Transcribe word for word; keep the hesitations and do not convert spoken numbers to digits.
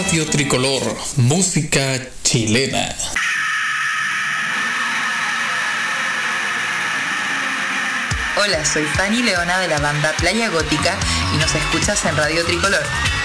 Radio Tricolor, música chilena. Hola, soy Fanny Leona de la banda Playa Gótica y nos escuchas en Radio Tricolor.